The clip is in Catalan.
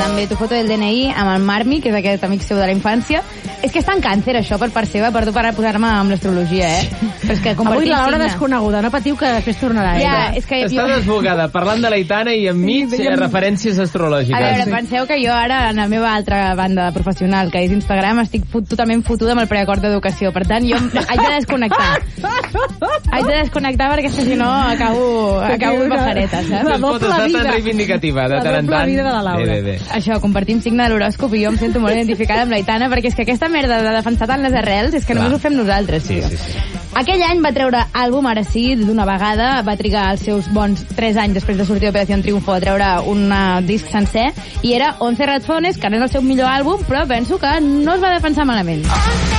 també tu foto del DNI amb el Marmi, que és aquest amic seu de la infància. És que és tan càncer, això, per part seva, per tu parar a posar-me amb l'astrologia, Però és que avui la Laura desconeguda, no patiu que després tornarà. És que està desbocada, parlant de l'Aitana i enmig referències astrològiques. A veure, penseu que jo ara, en la meva altra banda professional, que és Instagram, estic totalment fotuda amb el preacord d'educació. Per tant, jo haig de desconnectar. Haig de desconnectar perquè si no acabo amb pajareta, saps? No pot estar tan reivindicativa de tant en tant. La doble vida de la Laura. Bé. Això, compartim signe de l'horòscop i jo em sento molt identificada amb l'Aitana perquè és que aquesta merda de defensar tant les arrels és que només ho fem nosaltres. Sí. Aquell any va treure àlbum, ara sí, d'una vegada, va trigar els seus bons 3 anys després de sortir d'Operació Triunfo a treure un disc sencer, i era 11 razones, que no és el seu millor àlbum, però penso que no es va defensar malament.